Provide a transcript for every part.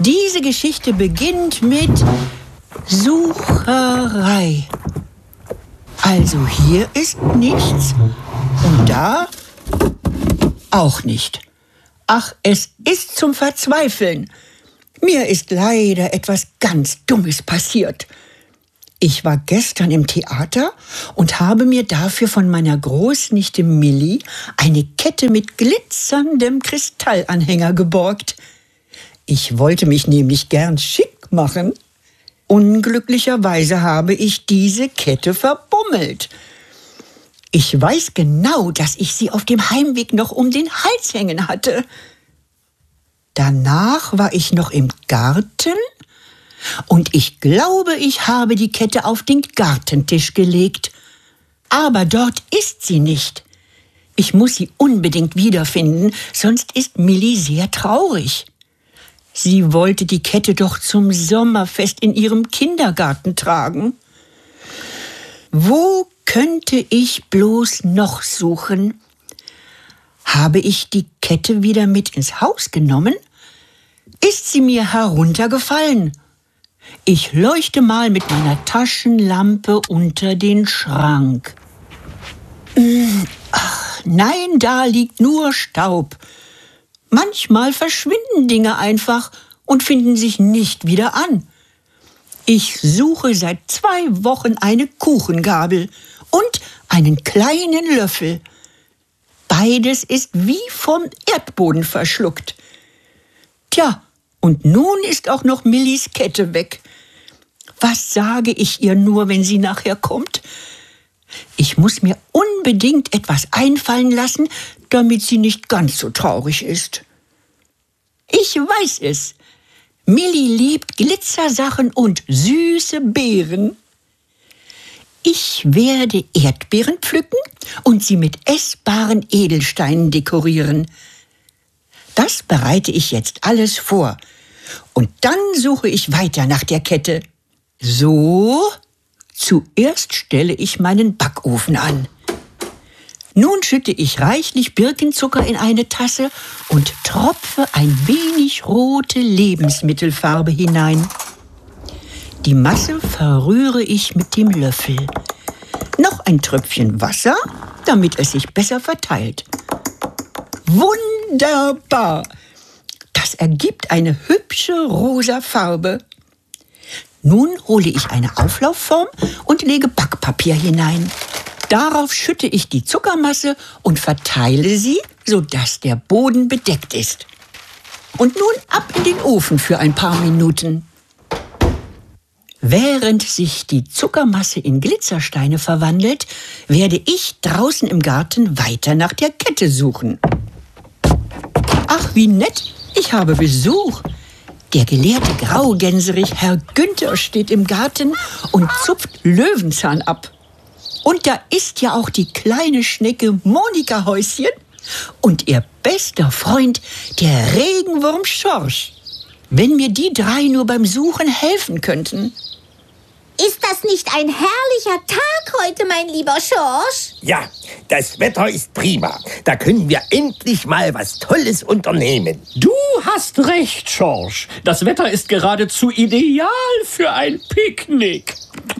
Diese Geschichte beginnt mit Sucherei. Also hier ist nichts und da auch nicht. Ach, es ist zum Verzweifeln. Mir ist leider etwas ganz Dummes passiert. Ich war gestern im Theater und habe mir dafür von meiner Großnichte Milli eine Kette mit glitzerndem Kristallanhänger geborgt. Ich wollte mich nämlich gern schick machen. Unglücklicherweise habe ich diese Kette verbummelt. Ich weiß genau, dass ich sie auf dem Heimweg noch um den Hals hängen hatte. Danach war ich noch im Garten und ich glaube, ich habe die Kette auf den Gartentisch gelegt. Aber dort ist sie nicht. Ich muss sie unbedingt wiederfinden, sonst ist Milli sehr traurig. Sie wollte die Kette doch zum Sommerfest in ihrem Kindergarten tragen. Wo könnte ich bloß noch suchen? Habe ich die Kette wieder mit ins Haus genommen? Ist sie mir heruntergefallen? Ich leuchte mal mit meiner Taschenlampe unter den Schrank. Ach, nein, da liegt nur Staub. Manchmal verschwinden Dinge einfach und finden sich nicht wieder an. Ich suche seit 2 Wochen eine Kuchengabel und einen kleinen Löffel. Beides ist wie vom Erdboden verschluckt. Tja, und nun ist auch noch Millis Kette weg. Was sage ich ihr nur, wenn sie nachher kommt? Ich muss mir unbedingt etwas einfallen lassen, damit sie nicht ganz so traurig ist. Ich weiß es. Milli liebt Glitzersachen und süße Beeren. Ich werde Erdbeeren pflücken und sie mit essbaren Edelsteinen dekorieren. Das bereite ich jetzt alles vor. Und dann suche ich weiter nach der Kette. So, zuerst stelle ich meinen Backofen an. Nun schütte ich reichlich Birkenzucker in eine Tasse und tropfe ein wenig rote Lebensmittelfarbe hinein. Die Masse verrühre ich mit dem Löffel. Noch ein Tröpfchen Wasser, damit es sich besser verteilt. Wunderbar! Das ergibt eine hübsche rosa Farbe. Nun hole ich eine Auflaufform und lege Backpapier hinein. Darauf schütte ich die Zuckermasse und verteile sie, sodass der Boden bedeckt ist. Und nun ab in den Ofen für ein paar Minuten. Während sich die Zuckermasse in Glitzersteine verwandelt, werde ich draußen im Garten weiter nach der Kette suchen. Ach, wie nett, ich habe Besuch. Der gelehrte Graugänserich Herr Günther steht im Garten und zupft Löwenzahn ab. Und da ist ja auch die kleine Schnecke Monika Häuschen und ihr bester Freund, der Regenwurm Schorsch. Wenn mir die 3 nur beim Suchen helfen könnten. Ist das nicht ein herrlicher Tag heute, mein lieber Schorsch? Ja, das Wetter ist prima. Da können wir endlich mal was Tolles unternehmen. Du hast recht, Schorsch. Das Wetter ist geradezu ideal für ein Picknick.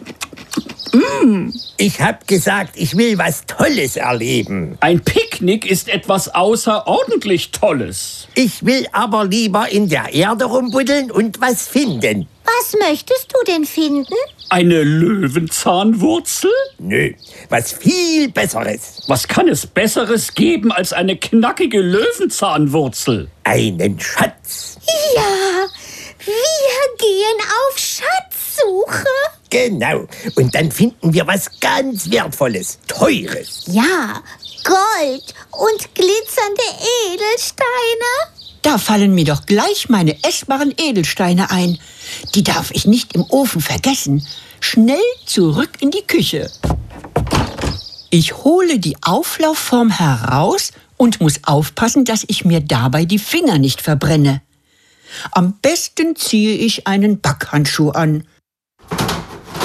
Ich habe gesagt, ich will was Tolles erleben. Ein Picknick ist etwas außerordentlich Tolles. Ich will aber lieber in der Erde rumbuddeln und was finden. Was möchtest du denn finden? Eine Löwenzahnwurzel? Nö, was viel Besseres. Was kann es Besseres geben als eine knackige Löwenzahnwurzel? Einen Schatz. Ja, wir gehen auf Schatzsuche. Genau. Und dann finden wir was ganz Wertvolles, Teures. Ja, Gold und glitzernde Edelsteine. Da fallen mir doch gleich meine essbaren Edelsteine ein. Die darf ich nicht im Ofen vergessen. Schnell zurück in die Küche. Ich hole die Auflaufform heraus und muss aufpassen, dass ich mir dabei die Finger nicht verbrenne. Am besten ziehe ich einen Backhandschuh an.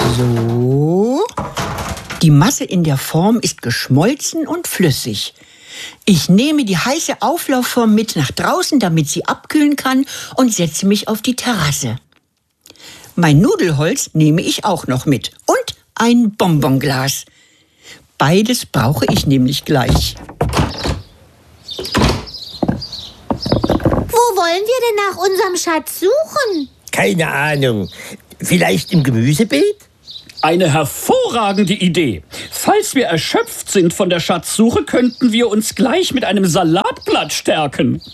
So. Die Masse in der Form ist geschmolzen und flüssig. Ich nehme die heiße Auflaufform mit nach draußen, damit sie abkühlen kann, und setze mich auf die Terrasse. Mein Nudelholz nehme ich auch noch mit und ein Bonbonglas. Beides brauche ich nämlich gleich. Wo wollen wir denn nach unserem Schatz suchen? Keine Ahnung. Vielleicht im Gemüsebeet? Eine hervorragende Idee. Falls wir erschöpft sind von der Schatzsuche, könnten wir uns gleich mit einem Salatblatt stärken.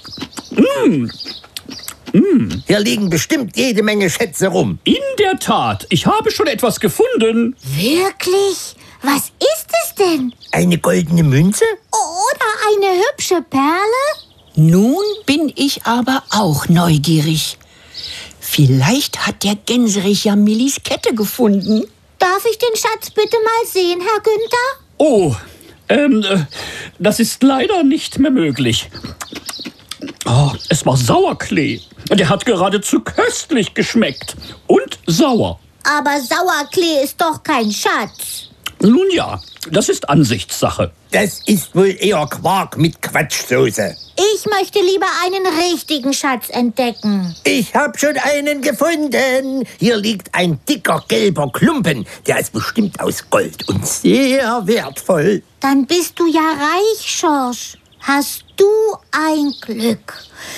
Hier liegen bestimmt jede Menge Schätze rum. In der Tat, ich habe schon etwas gefunden. Wirklich? Was ist es denn? Eine goldene Münze? Oder eine hübsche Perle? Nun bin ich aber auch neugierig. Vielleicht hat der Gänserich ja Millis Kette gefunden. Darf ich den Schatz bitte mal sehen, Herr Günther? Oh, das ist leider nicht mehr möglich. Oh, es war Sauerklee. Und er hat geradezu köstlich geschmeckt. Und sauer. Aber Sauerklee ist doch kein Schatz. Nun ja, das ist Ansichtssache. Das ist wohl eher Quark mit Quatschsoße. Ich möchte lieber einen richtigen Schatz entdecken. Ich hab schon einen gefunden. Hier liegt ein dicker gelber Klumpen. Der ist bestimmt aus Gold und sehr wertvoll. Dann bist du ja reich, Schorsch. Hast du ein Glück.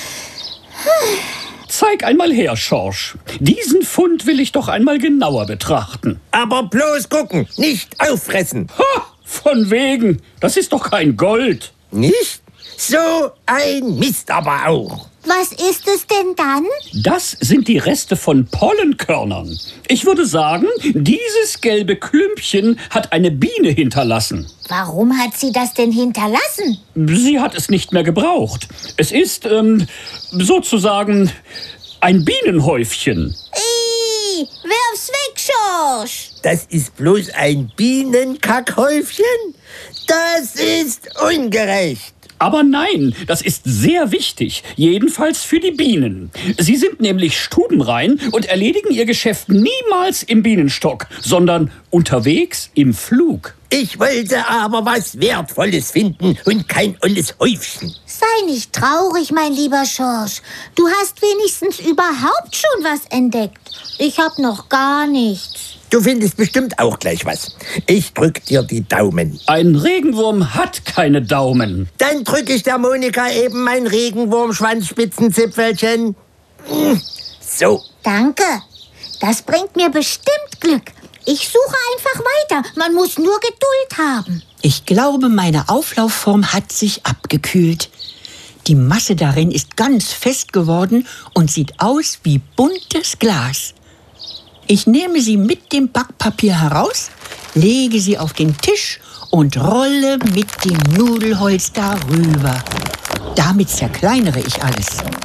Zeig einmal her, Schorsch. Diesen Fund will ich doch einmal genauer betrachten. Aber bloß gucken, nicht auffressen. Ha! Von wegen. Das ist doch kein Gold. Nicht? So ein Mist aber auch. Was ist es denn dann? Das sind die Reste von Pollenkörnern. Ich würde sagen, dieses gelbe Klümpchen hat eine Biene hinterlassen. Warum hat sie das denn hinterlassen? Sie hat es nicht mehr gebraucht. Es ist, sozusagen ein Bienenhäufchen. Werf's weg, Schorsch. Das ist bloß ein Bienenkackhäufchen? Das ist ungerecht. Aber nein, das ist sehr wichtig, jedenfalls für die Bienen. Sie sind nämlich stubenrein und erledigen ihr Geschäft niemals im Bienenstock, sondern unterwegs im Flug. Ich wollte aber was Wertvolles finden und kein olles Häufchen. Sei nicht traurig, mein lieber Schorsch. Du hast wenigstens überhaupt schon was entdeckt. Ich hab noch gar nichts. Du findest bestimmt auch gleich was. Ich drück dir die Daumen. Ein Regenwurm hat keine Daumen. Dann drück ich der Monika eben mein Regenwurm-Schwanzspitzenzipfelchen. So. Danke. Das bringt mir bestimmt Glück. Ich suche einfach weiter. Man muss nur Geduld haben. Ich glaube, meine Auflaufform hat sich abgekühlt. Die Masse darin ist ganz fest geworden und sieht aus wie buntes Glas. Ich nehme sie mit dem Backpapier heraus, lege sie auf den Tisch und rolle mit dem Nudelholz darüber. Damit zerkleinere ich alles.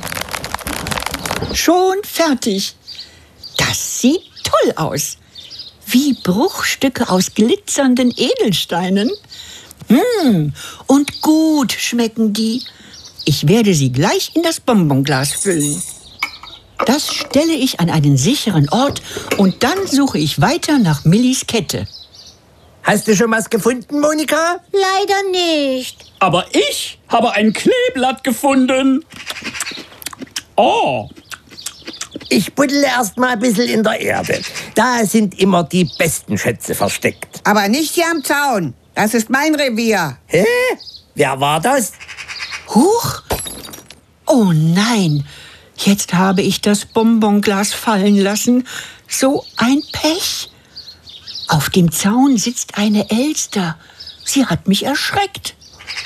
Schon fertig. Das sieht toll aus. Wie Bruchstücke aus glitzernden Edelsteinen. Und gut schmecken die. Ich werde sie gleich in das Bonbonglas füllen. Das stelle ich an einen sicheren Ort und dann suche ich weiter nach Millis Kette. Hast du schon was gefunden, Monika? Leider nicht. Aber ich habe ein Kleeblatt gefunden. Oh, Ich buddle erst mal ein bisschen in der Erde. Da sind immer die besten Schätze versteckt. Aber nicht hier am Zaun. Das ist mein Revier. Hä? Wer war das? Huch! Oh nein! Jetzt habe ich das Bonbonglas fallen lassen. So ein Pech. Auf dem Zaun sitzt eine Elster. Sie hat mich erschreckt.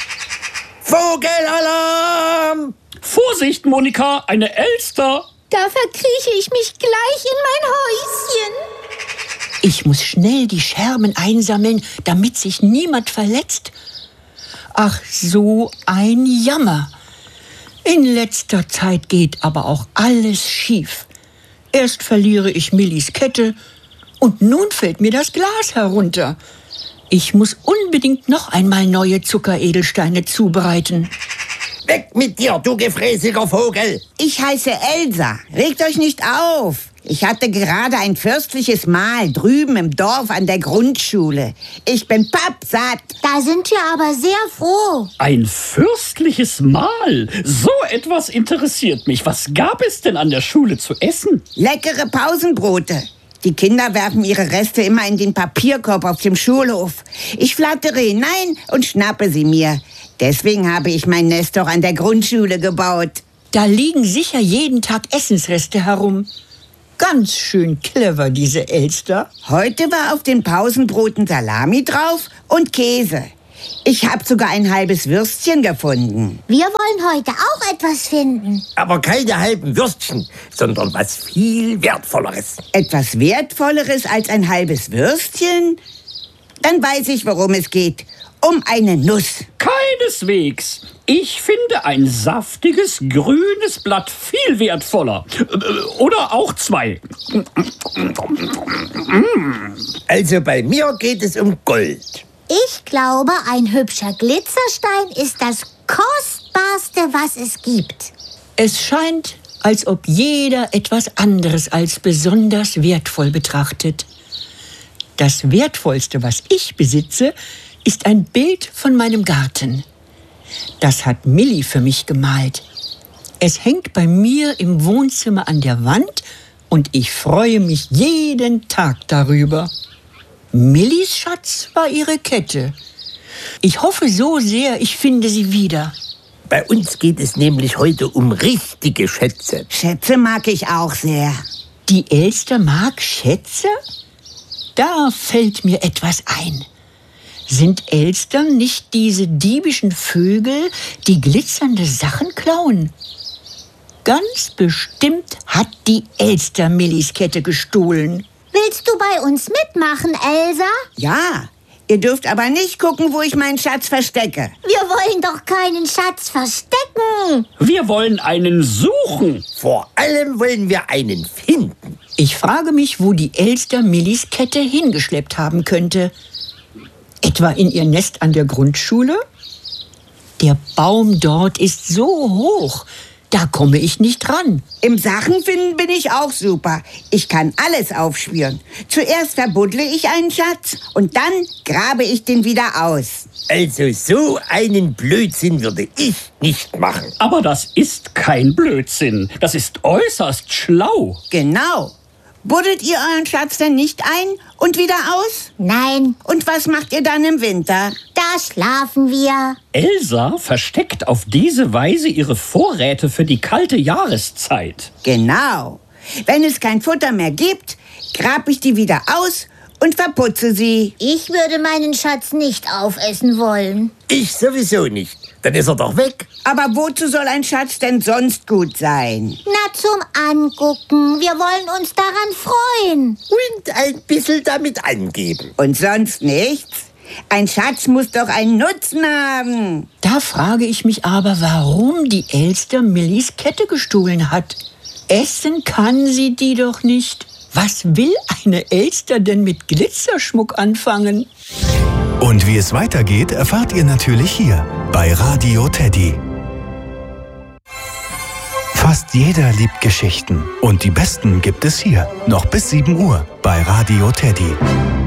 Vogelalarm! Vorsicht, Monika, eine Elster. Da verkrieche ich mich gleich in mein Häuschen. Ich muss schnell die Scherben einsammeln, damit sich niemand verletzt. Ach, so ein Jammer. In letzter Zeit geht aber auch alles schief. Erst verliere ich Millis Kette und nun fällt mir das Glas herunter. Ich muss unbedingt noch einmal neue Zuckeredelsteine zubereiten. Weg mit dir, du gefräßiger Vogel! Ich heiße Elsa. Regt euch nicht auf. Ich hatte gerade ein fürstliches Mahl drüben im Dorf an der Grundschule. Ich bin pappsatt. Da sind wir aber sehr froh. Ein fürstliches Mahl. So etwas interessiert mich. Was gab es denn an der Schule zu essen? Leckere Pausenbrote. Die Kinder werfen ihre Reste immer in den Papierkorb auf dem Schulhof. Ich flattere hinein und schnappe sie mir. Deswegen habe ich mein Nest doch an der Grundschule gebaut. Da liegen sicher jeden Tag Essensreste herum. Ganz schön clever, diese Elster. Heute war auf den Pausenbroten Salami drauf und Käse. Ich habe sogar ein halbes Würstchen gefunden. Wir wollen heute auch etwas finden. Aber keine halben Würstchen, sondern was viel Wertvolleres. Etwas Wertvolleres als ein halbes Würstchen? Dann weiß ich, worum es geht. Um eine Nuss. Keineswegs. Ich finde ein saftiges, grünes Blatt viel wertvoller. Oder auch 2. Also bei mir geht es um Gold. Ich glaube, ein hübscher Glitzerstein ist das Kostbarste, was es gibt. Es scheint, als ob jeder etwas anderes als besonders wertvoll betrachtet. Das Wertvollste, was ich besitze, ist ein Bild von meinem Garten. Das hat Milli für mich gemalt. Es hängt bei mir im Wohnzimmer an der Wand und ich freue mich jeden Tag darüber. Millis Schatz war ihre Kette. Ich hoffe so sehr, ich finde sie wieder. Bei uns geht es nämlich heute um richtige Schätze. Schätze mag ich auch sehr. Die Elster mag Schätze? Da fällt mir etwas ein. Sind Elstern nicht diese diebischen Vögel, die glitzernde Sachen klauen? Ganz bestimmt hat die Elster Millis Kette gestohlen. Willst du bei uns mitmachen, Elsa? Ja, ihr dürft aber nicht gucken, wo ich meinen Schatz verstecke. Wir wollen doch keinen Schatz verstecken. Wir wollen einen suchen. Vor allem wollen wir einen finden. Ich frage mich, wo die Elster Millis Kette hingeschleppt haben könnte. Etwa in ihr Nest an der Grundschule? Der Baum dort ist so hoch, da komme ich nicht ran. Im Sachenfinden bin ich auch super. Ich kann alles aufspüren. Zuerst verbuddle ich einen Schatz und dann grabe ich den wieder aus. Also so einen Blödsinn würde ich nicht machen. Aber das ist kein Blödsinn. Das ist äußerst schlau. Genau. Buddelt ihr euren Schatz denn nicht ein und wieder aus? Nein, Und was macht ihr dann im Winter? da schlafen wir. Elsa versteckt auf diese Weise ihre Vorräte für die kalte Jahreszeit. Genau. Wenn es kein Futter mehr gibt, grab ich die wieder aus und verputze sie. Ich würde meinen Schatz nicht aufessen wollen. Ich sowieso nicht. Dann ist er doch weg. Aber wozu soll ein Schatz denn sonst gut sein? Na, zum Angucken. Wir wollen uns daran freuen. Und ein bisschen damit angeben. Und sonst nichts? Ein Schatz muss doch einen Nutzen haben. Da frage ich mich aber, warum die Elster Millis Kette gestohlen hat. Essen kann sie die doch nicht. Was will eine Elster denn mit Glitzerschmuck anfangen? Und wie es weitergeht, erfahrt ihr natürlich hier bei Radio Teddy. Fast jeder liebt Geschichten und die besten gibt es hier, noch bis 7 Uhr bei Radio Teddy.